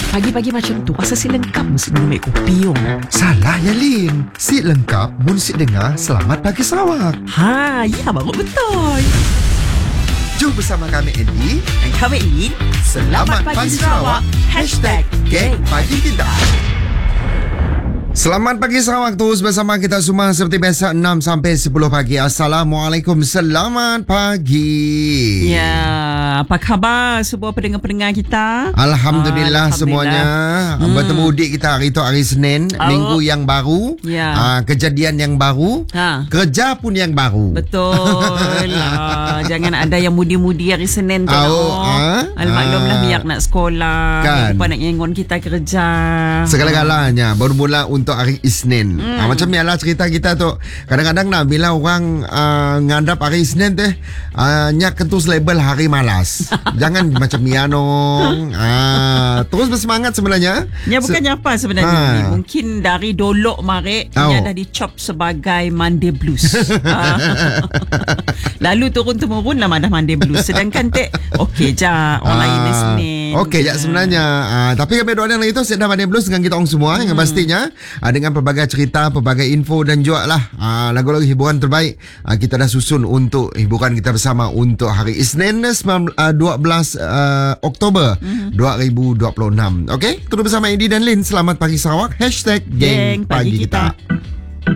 Pagi-pagi macam tu pasal si lengkap mesti minum kopi yo. Salah ya Lin. Si lengkap mun si dengar Selamat Pagi Sarawak. Ha, ya baru betul. Jom bersama kami Andy. Dan kami ini Selamat Pagi Sarawak. #Geng Pagi Kita. Selamat pagi Sarawak, terus bersama kita semua seperti biasa 6 sampai 10 pagi. Assalamualaikum, selamat pagi. Ya, apa khabar semua pendengar-pendengar kita? Alhamdulillah semuanya. Bertemu dik kita hari itu hari Senin, minggu yang baru. Ya. Kejadian yang baru. Kerja pun yang baru. Betul. Jangan ada yang mudi-mudi hari Senin tu. Maklumlah biar nak sekolah, kan. lupa nak nyengon kita kerja. Segala-galanya baru mula untuk hari Isnin. Macam ni lah cerita kita tu. Kadang-kadang nak bila orang ngadap hari Isnin teh nyak ketus label hari malas. Jangan macam mianong. Terus bersemangat sebenarnya. Ya bukannya apa sebenarnya. Mungkin dari dolok marik dia dah dicop sebagai Monday Blues. Lalu turun-temurun lah dah Monday Blues. Sedangkan okey je orang lain Isnin. Okey je sebenarnya. Tapi kami doa yang itu sedang Monday Blues dengan kita orang semua yang pastinya dengan pelbagai cerita, pelbagai info dan juga lah lagu-lagu hiburan terbaik kita dah susun untuk hiburan kita bersama untuk hari Isnin 12 Oktober 2026. Okey, terus bersama Edi dan Lin. Selamat Pagi Sarawak. #Geng Pagi Kita.